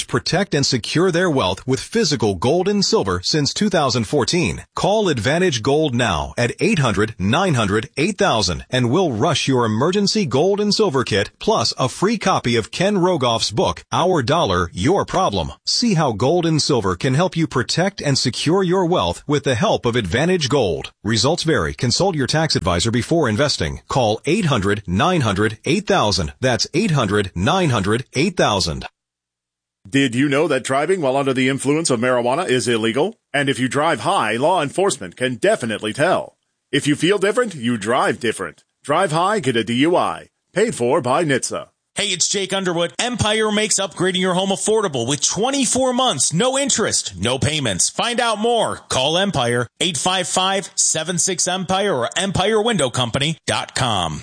others protect and secure their wealth with physical gold and silver since 2014. Call Advantage Gold now at 800-900-8000 and we'll rush your emergency gold and silver kit plus a free copy of Ken Rogoff's book, Our Dollar, Your Problem. See how gold and silver can help you protect and secure your wealth with the help of Advantage Gold. Results vary. Consult your tax advisor before investing. Call 800-900-8000. That's 800-900-8000. Did you know that driving while under the influence of marijuana is illegal? And if you drive high, law enforcement can definitely tell. If you feel different, you drive different. Drive high, get a DUI. Paid for by NHTSA. Hey, it's Jake Underwood. Empire makes upgrading your home affordable with 24 months, no interest, no payments. Find out more. Call Empire, 855-76-EMPIRE or EmpireWindowCompany.com.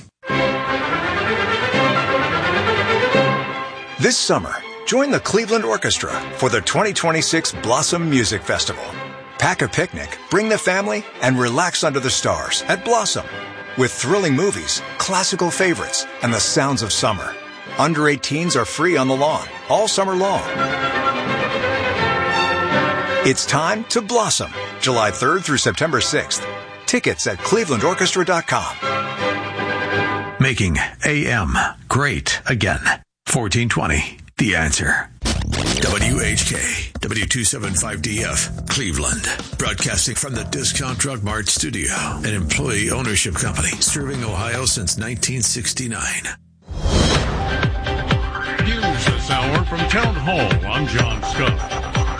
This summer, join the Cleveland Orchestra for the 2026 Blossom Music Festival. Pack a picnic, bring the family, and relax under the stars at Blossom. With thrilling movies, classical favorites, and the sounds of summer. Under 18s are free on the lawn all summer long. It's time to blossom. July 3rd through September 6th. Tickets at clevelandorchestra.com. Making AM great again. 1420, The Answer. WHK, W275DF, Cleveland. Broadcasting from the Discount Drug Mart studio. An employee ownership company serving Ohio since 1969. News this hour from Town Hall. I'm John Scott.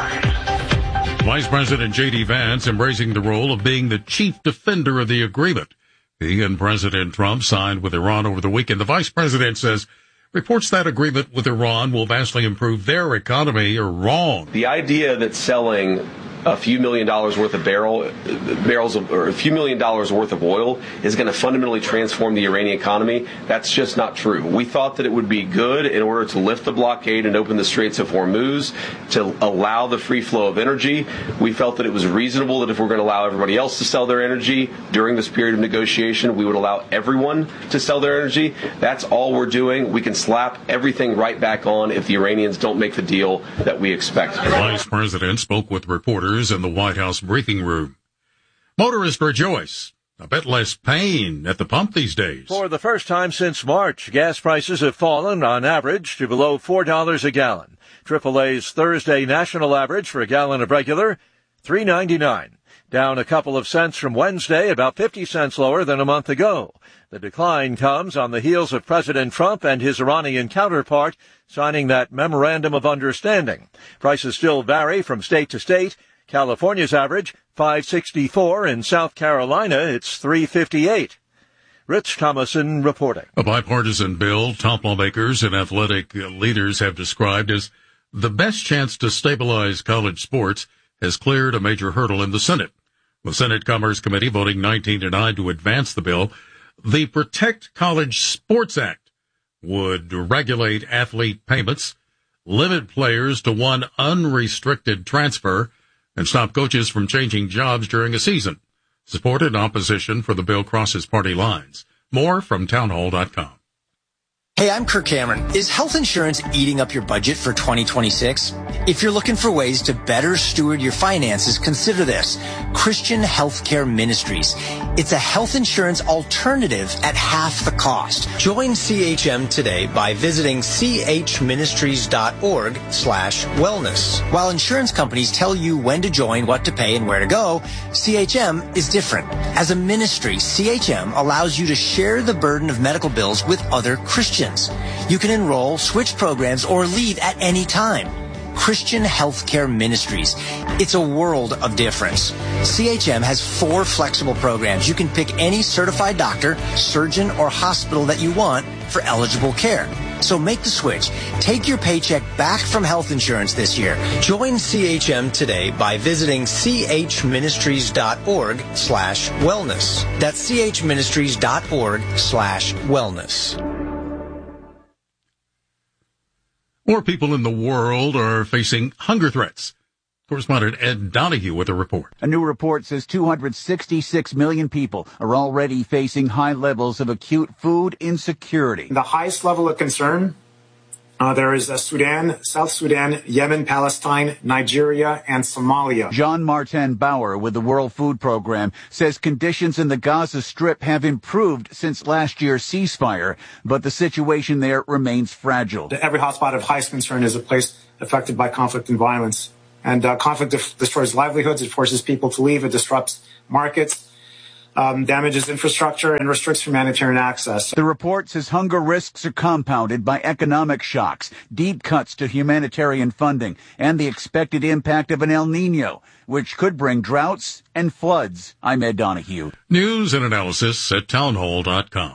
Vice President J.D. Vance embracing the role of being the chief defender of the agreement he and President Trump signed with Iran over the weekend. The vice president says reports that agreement with Iran will vastly improve their economy are wrong. The idea that selling a few $1 million worth of barrels or a few $1 million worth of oil is going to fundamentally transform the Iranian economy, that's just not true. We thought that it would be good in order to lift the blockade and open the Straits of Hormuz to allow the free flow of energy. We felt that it was reasonable that if we're going to allow everybody else to sell their energy during this period of negotiation, we would allow everyone to sell their energy. That's all we're doing. We can slap everything right back on if the Iranians don't make the deal that we expect. The vice president spoke with reporters in the White House briefing room. Motorists rejoice. A bit less pain at the pump these days. For the first time since March, gas prices have fallen on average to below $4 a gallon. AAA's Thursday national average for a gallon of regular, $3.99. Down a couple of cents from Wednesday, about 50 cents lower than a month ago. The decline comes on the heels of President Trump and his Iranian counterpart signing that memorandum of understanding. Prices still vary from state to state. California's average, $5.64. In South Carolina, it's $3.58. Rich Thomason reporting. A bipartisan bill top lawmakers and athletic leaders have described as the best chance to stabilize college sports has cleared a major hurdle in the Senate. The Senate Commerce Committee voting 19-9 to advance the bill. The Protect College Sports Act would regulate athlete payments, limit players to one unrestricted transfer, and stop coaches from changing jobs during a season. Support and opposition for the bill crosses party lines. More from townhall.com. Hey, I'm Kirk Cameron. Is health insurance eating up your budget for 2026? If you're looking for ways to better steward your finances, consider this. Christian Healthcare Ministries. It's a health insurance alternative at half the cost. Join CHM today by visiting chministries.org/wellness. While insurance companies tell you when to join, what to pay, and where to go, CHM is different. As a ministry, CHM allows you to share the burden of medical bills with other Christians. You can enroll, switch programs, or leave at any time. Christian Healthcare Ministries. It's a world of difference. CHM has 4 flexible programs. You can pick any certified doctor, surgeon, or hospital that you want for eligible care. So make the switch. Take your paycheck back from health insurance this year. Join CHM today by visiting chministries.org/wellness. That's chministries.org/wellness. More people in the world are facing hunger threats. Correspondent Ed Donahue with a report. A new report says 266 million people are already facing high levels of acute food insecurity. The highest level of concern There is Sudan, South Sudan, Yemen, Palestine, Nigeria, and Somalia. Jean-Martin Bauer with the World Food Program says conditions in the Gaza Strip have improved since last year's ceasefire, but the situation there remains fragile. Every hotspot of highest concern is a place affected by conflict and violence. And conflict destroys livelihoods, it forces people to leave, it disrupts markets, damages infrastructure, and restricts humanitarian access. The report says hunger risks are compounded by economic shocks, deep cuts to humanitarian funding, and the expected impact of an El Nino, which could bring droughts and floods. I'm Ed Donahue. News and analysis at townhall.com.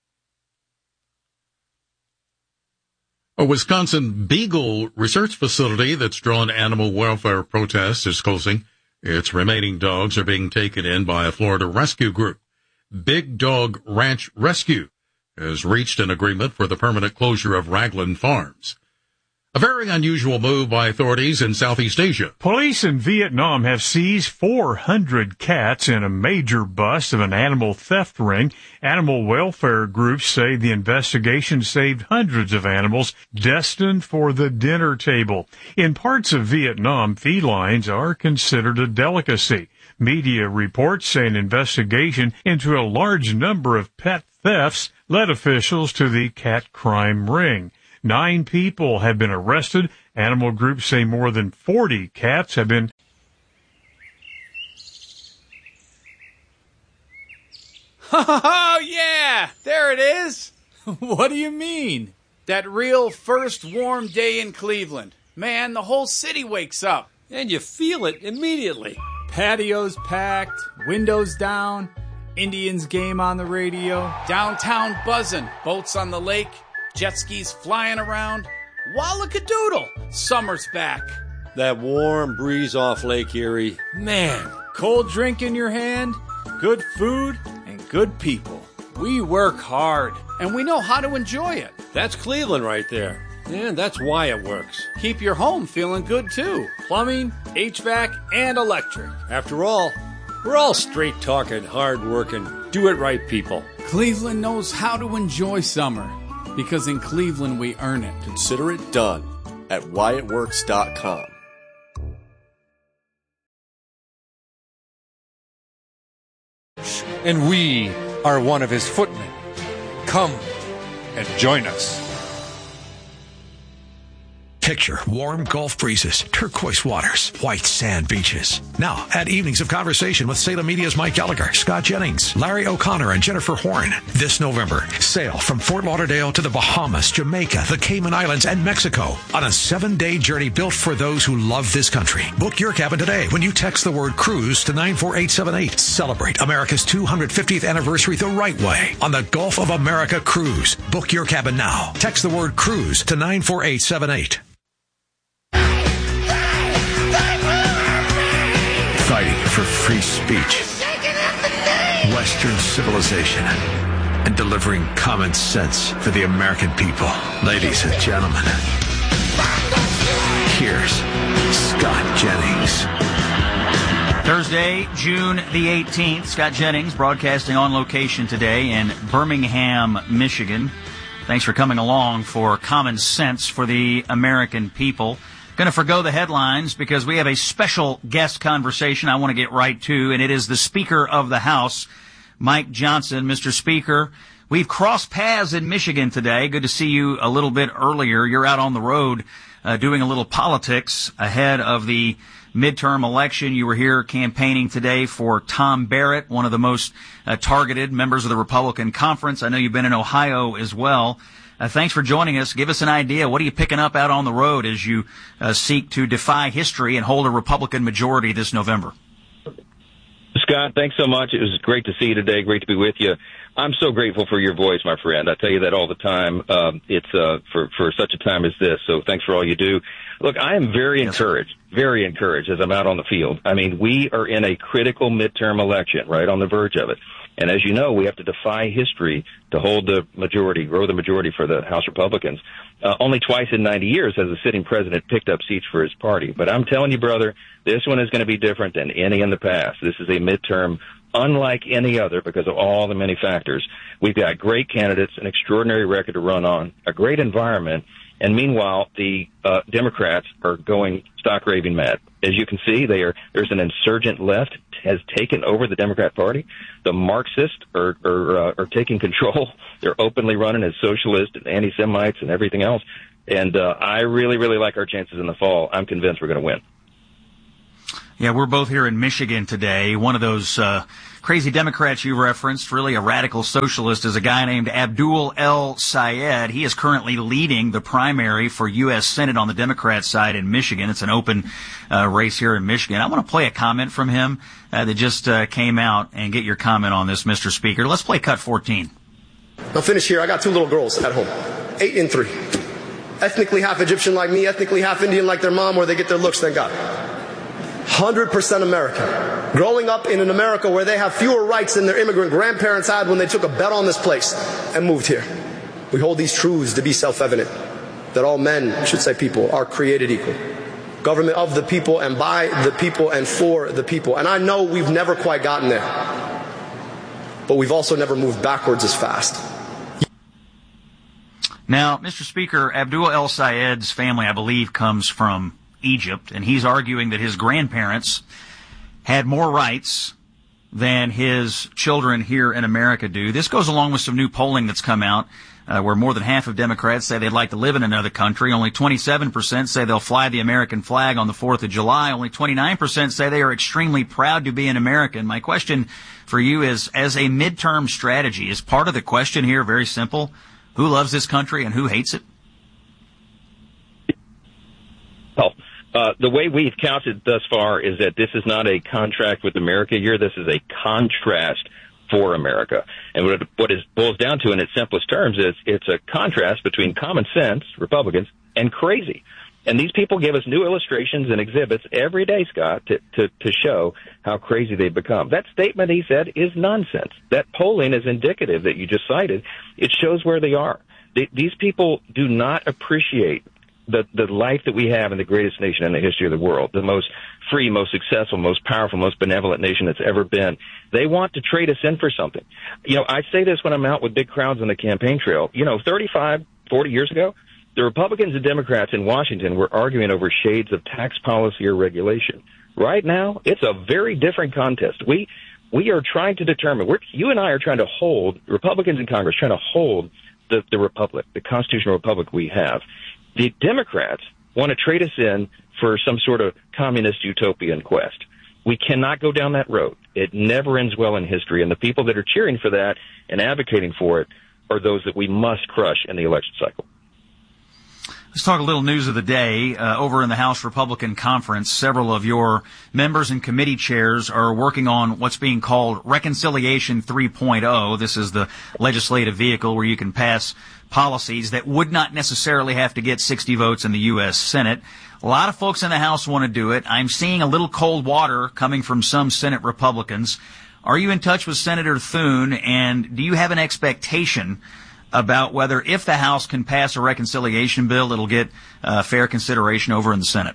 A Wisconsin Beagle research facility that's drawn animal welfare protests is closing. Its remaining dogs are being taken in by a Florida rescue group. Big Dog Ranch Rescue has reached an agreement for the permanent closure of Raglan Farms. A very unusual move by authorities in Southeast Asia. Police in Vietnam have seized 400 cats in a major bust of an animal theft ring. Animal welfare groups say the investigation saved hundreds of animals destined for the dinner table. In parts of Vietnam, felines are considered a delicacy. Media reports say an investigation into a large number of pet thefts led officials to the cat crime ring. 9 people have been arrested. Animal groups say more than 40 cats have been. Oh, yeah! There it is! What do you mean? That real first warm day in Cleveland. Man, the whole city wakes up. And you feel it immediately. Patios packed, windows down, Indians game on the radio, downtown buzzing, boats on the lake, jet skis flying around. Wallakadoodle! Summer's back. That warm breeze off Lake Erie. Man. Cold drink in your hand, good food, and good people. We work hard, and we know how to enjoy it. That's Cleveland right there. And that's why it works. Keep your home feeling good, too. Plumbing, HVAC, and electric. After all, we're all straight-talking, hard-working, do-it-right people. Cleveland knows how to enjoy summer. Because in Cleveland, we earn it. Consider it done at whyitworks.com. And we are one of his footmen. Come and join us. Picture warm Gulf breezes, turquoise waters, white sand beaches. Now, add evenings of conversation with Salem Media's Mike Gallagher, Scott Jennings, Larry O'Connor, and Jennifer Horn. This November, sail from Fort Lauderdale to the Bahamas, Jamaica, the Cayman Islands, and Mexico on a 7-day journey built for those who love this country. Book your cabin today when you text the word cruise to 94878. Celebrate America's 250th anniversary the right way on the Gulf of America Cruise. Book your cabin now. Text the word cruise to 94878. Fighting for free speech, Western civilization, and delivering common sense for the American people. Ladies and gentlemen, here's Scott Jennings. Thursday, June the 18th, Scott Jennings broadcasting on location today in Birmingham, Michigan. Thanks for coming along for Common Sense for the American people. Going to forgo the headlines because we have a special guest conversation I want to get right to, and it is the Speaker of the House, Mike Johnson. Mr. Speaker, we've crossed paths in Michigan today. Good to see you a little bit earlier. You're out on the road doing a little politics ahead of the midterm election. You were here campaigning today for Tom Barrett, one of the most targeted members of the Republican conference. I know you've been in Ohio as well. Thanks for joining us. Give us an idea. What are you picking up out on the road as you seek to defy history and hold a Republican majority this November? Scott, thanks so much. It was great to see you today. Great to be with you. I'm so grateful for your voice, my friend. I tell you that all the time. It's for such a time as this. So thanks for all you do. Look, I am very encouraged as I'm out on the field. I mean, we are in a critical midterm election, right on the verge of it. And as you know, we have to defy history to hold the majority, grow the majority for the House Republicans. Only twice in 90 years has the sitting president picked up seats for his party. But I'm telling you, brother, this one is going to be different than any in the past. This is a midterm unlike any other because of all the many factors. We've got great candidates, an extraordinary record to run on, a great environment, And meanwhile, the Democrats are going stock raving mad. As you can see, there's an insurgent left has taken over the Democrat Party. The Marxists are taking control. They're openly running as socialists and anti-Semites and everything else. And I really, really like our chances in the fall. I'm convinced we're going to win. Yeah, we're both here in Michigan today. One of those crazy Democrats you referenced, really a radical socialist, is a guy named Abdul El-Sayed. He is currently leading the primary for U.S. Senate on the Democrat side in Michigan. It's an open race here in Michigan. I want to play a comment from him that just came out and get your comment on this, Mr. Speaker. Let's play cut 14. I'll finish here. I got 2 little girls at home, 8 and 3. Ethnically half Egyptian like me, ethnically half Indian like their mom, where they get their looks, thank God. 100% American. Growing up in an America where they have fewer rights than their immigrant grandparents had when they took a bet on this place and moved here. We hold these truths to be self-evident, that all men, I should say people, are created equal. Government of the people and by the people and for the people. And I know we've never quite gotten there, but we've also never moved backwards as fast. Now, Mr. Speaker, Abdul El-Sayed's family, I believe, comes from Egypt, and he's arguing that his grandparents had more rights than his children here in America do. This goes along with some new polling that's come out where more than half of Democrats say they'd like to live in another country. Only 27% say they'll fly the American flag on the 4th of July. Only 29% say they are extremely proud to be an American. My question for you is, as a midterm strategy, is part of the question here very simple? Who loves this country and who hates it? Well, the way we've counted thus far is that this is not a contract with America year. This is a contrast for America. And what it boils down to in its simplest terms is it's a contrast between common sense, Republicans, and crazy. And these people give us new illustrations and exhibits every day, Scott, to show how crazy they've become. That statement, he said, is nonsense. That polling is indicative that you just cited. It shows where they are. These people do not appreciate the life that we have in the greatest nation in the history of the world, the most free, most successful, most powerful, most benevolent nation that's ever been. They want to trade us in for something. You know, I say this when I'm out with big crowds on the campaign trail. You know, 35, 40 years ago, the Republicans and Democrats in Washington were arguing over shades of tax policy or regulation. Right now, it's a very different contest. We are trying to determine, you and I are trying to hold, Republicans in Congress trying to hold the republic, the constitutional republic we have. The Democrats want to trade us in for some sort of communist utopian quest. We cannot go down that road. It never ends well in history, and the people that are cheering for that and advocating for it are those that we must crush in the election cycle. Let's talk a little news of the day. Over in the House Republican Conference, several of your members and committee chairs are working on what's being called Reconciliation 3.0. This is the legislative vehicle where you can pass policies that would not necessarily have to get 60 votes in the U.S. Senate. A lot of folks in the House want to do it. I'm seeing a little cold water coming from some Senate Republicans. Are you in touch with Senator Thune, and do you have an expectation about whether, if the House can pass a reconciliation bill, it'll get fair consideration over in the Senate?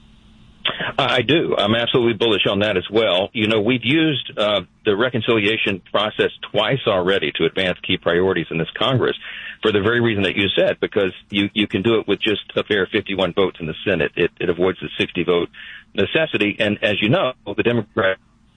I do. I'm absolutely bullish on that as well. You know, we've used the reconciliation process twice already to advance key priorities in this Congress for the very reason that you said, because you can do it with just a fair 51 votes in the Senate. It avoids the 60-vote necessity. And as you know, the Democrats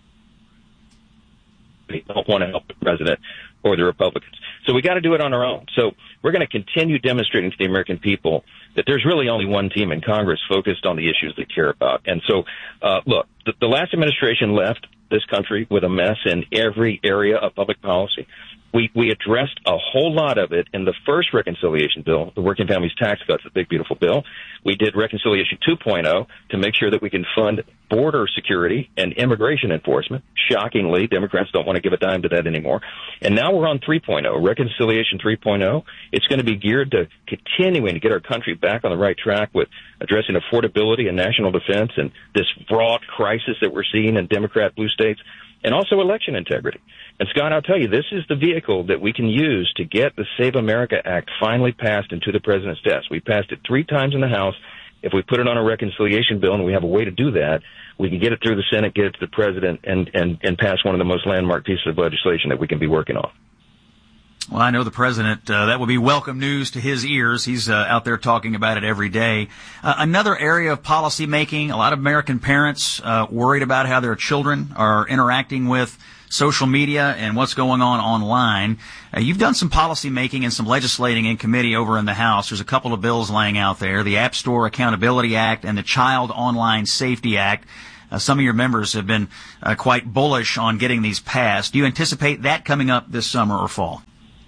don't want to help the president or the Republicans. So we got to do it on our own. So we're going to continue demonstrating to the American people that there's really only one team in Congress focused on the issues they care about. And so, look, the last administration left this country with a mess in every area of public policy. We addressed a whole lot of it in the first reconciliation bill, the Working Families Tax Cuts, the big, beautiful bill. We did Reconciliation 2.0 to make sure that we can fund border security and immigration enforcement. Shockingly, Democrats don't want to give a dime to that anymore. And now we're on 3.0, Reconciliation 3.0. It's going to be geared to continuing to get our country back on the right track with addressing affordability and national defense and this fraught crisis that we're seeing in Democrat blue states, and also election integrity. And, Scott, I'll tell you, this is the vehicle that we can use to get the Save America Act finally passed into the president's desk. We passed it 3 times in the House. If we put it on a reconciliation bill, and we have a way to do that, we can get it through the Senate, get it to the president, and pass one of the most landmark pieces of legislation that we can be working on. Well, I know the president, that will be welcome news to his ears. He's out there talking about it every day. Another area of policy making, a lot of American parents worried about how their children are interacting with social media and what's going on online. You've done some policy making and some legislating in committee over in the House. There's a couple of bills laying out there, the App Store Accountability Act and the Child Online Safety Act. Some of your members have been quite bullish on getting these passed. Do you anticipate that coming up this summer or fall?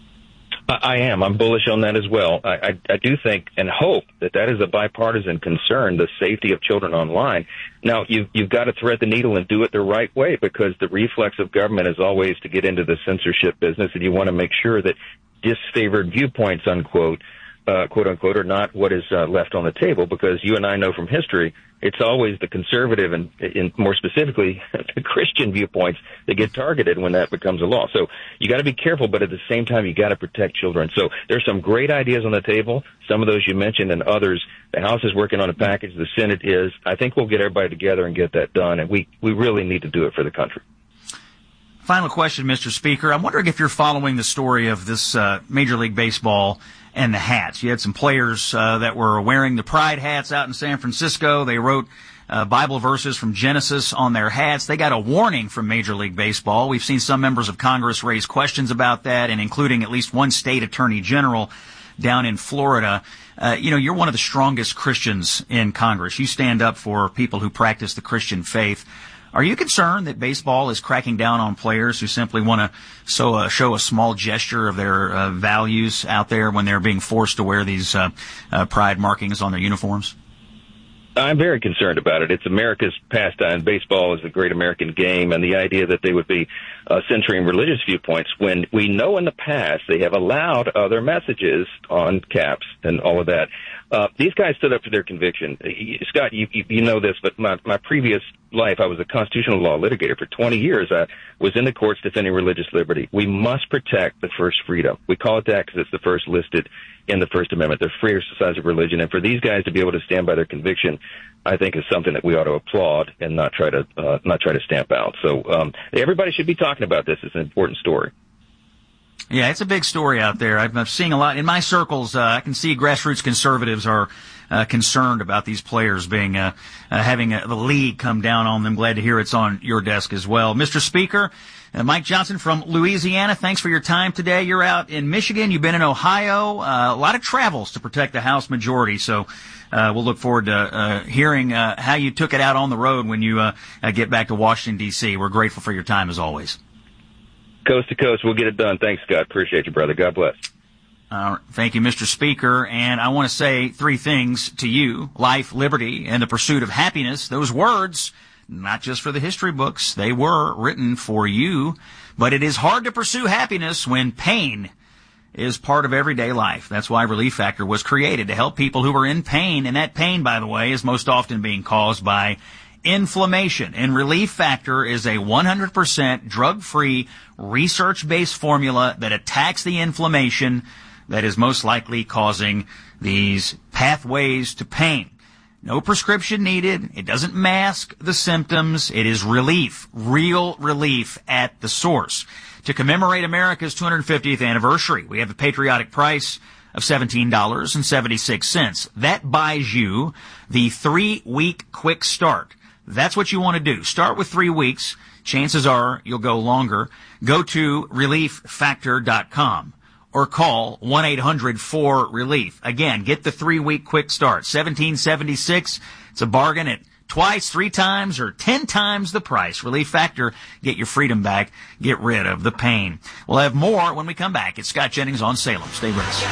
I am. I'm bullish on that as well. I do think and hope that is a bipartisan concern, the safety of children online. Now, you've got to thread the needle and do it the right way, because the reflex of government is always to get into the censorship business, and you want to make sure that disfavored viewpoints, unquote, quote unquote, are not what is left on the table, because you and I know from history it's always the conservative and more specifically the Christian viewpoints that get targeted when that becomes a law. So you got to be careful, but at the same time you got to protect children. So there's some great ideas on the table. Some of those you mentioned and others. The House is working on a package. The Senate is. I think we'll get everybody together and get that done, and we really need to do it for the country. Final question, Mr. Speaker. I'm wondering if you're following the story of this Major League Baseball and the hats. You had some players that were wearing the pride hats out in San Francisco. They wrote Bible verses from Genesis on their hats. They got a warning from Major League Baseball. We've seen some members of Congress raise questions about that, and including at least one state attorney general down in Florida. You're one of the strongest Christians in Congress. You stand up for people who practice the Christian faith. Are you concerned that baseball is cracking down on players who simply want to show a small gesture of their values out there when they're being forced to wear these pride markings on their uniforms? I'm very concerned about it. It's America's pastime. Baseball is the great American game, and the idea that they would be censoring religious viewpoints when we know in the past they have allowed other messages on caps and all of that. These guys stood up for their conviction. Scott, you know this, but my previous life, I was a constitutional law litigator for 20 years. I was in the courts defending religious liberty. We must protect the first freedom. We call it that because it's the first listed in the First Amendment, the free exercise of religion. And for these guys to be able to stand by their conviction, I think is something that we ought to applaud and not try to stamp out. So everybody should be talking about this. It's an important story. Yeah, it's a big story out there. I'm seeing a lot in my circles. I can see grassroots conservatives are concerned about these players being having the league come down on them. Glad to hear it's on your desk as well, Mr. Speaker. Mike Johnson from Louisiana, thanks for your time today. You're out in Michigan. You've been in Ohio. A lot of travels to protect the House majority. So we'll look forward to hearing how you took it out on the road when you get back to Washington, D.C. We're grateful for your time as always. Coast to coast, we'll get it done. Thanks, Scott. Appreciate you, brother. God bless. Thank you, Mr. Speaker. And I want to say three things to you: life, liberty, and the pursuit of happiness. Those words, not just for the history books, they were written for you. But it is hard to pursue happiness when pain is part of everyday life. That's why Relief Factor was created, to help people who are in pain. And that pain, by the way, is most often being caused by inflammation. And Relief Factor is a 100% drug-free, research-based formula that attacks the inflammation that is most likely causing these pathways to pain. No prescription needed. It doesn't mask the symptoms. It is relief, real relief at the source. To commemorate America's 250th anniversary, we have a patriotic price of $17.76. That buys you the 3-week quick start. That's what you want to do. Start with 3 weeks. Chances are you'll go longer. Go to ReliefFactor.com or call 1-800-4RELIEF. Again, get the 3-week quick start. $17.76. It's a bargain at twice, 3 times, or 10 times the price. Relief Factor. Get your freedom back. Get rid of the pain. We'll have more when we come back. It's Scott Jennings on Salem. Stay with us.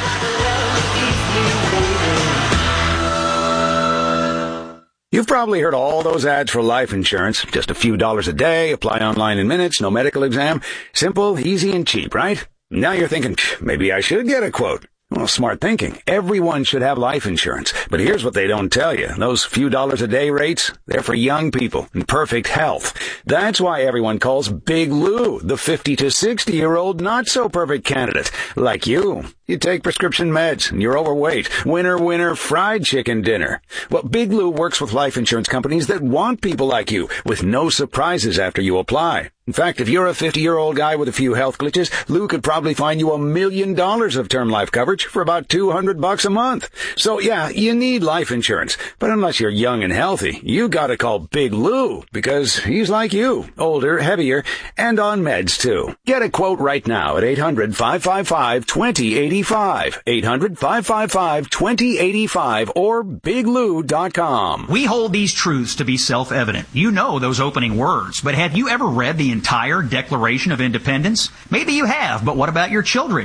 You've probably heard all those ads for life insurance. Just a few dollars a day, apply online in minutes, no medical exam. Simple, easy, and cheap, right? Now you're thinking, maybe I should get a quote. Well, smart thinking. Everyone should have life insurance. But here's what they don't tell you. Those few dollars a day rates, they're for young people in perfect health. That's why everyone calls Big Lou the 50 to 60-year-old not-so-perfect candidate. Like you. You take prescription meds and you're overweight. Winner, fried chicken dinner. Well, Big Lou works with life insurance companies that want people like you with no surprises after you apply. In fact, if you're a 50-year-old guy with a few health glitches, Lou could probably find you $1 million of term life coverage for about $200 a month. So yeah, you need life insurance. But unless you're young and healthy, you gotta call Big Lou, because he's like you, older, heavier, and on meds too. Get a quote right now at 800-555-2085, 800-555-2085, or biglou.com. We hold these truths to be self-evident. You know those opening words, but have you ever read the entire Declaration of Independence? Maybe you have, but what about your children?